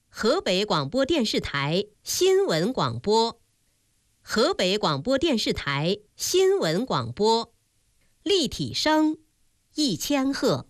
河北广播电视台新闻广播，河北广播电视台新闻广播，立体声1000赫。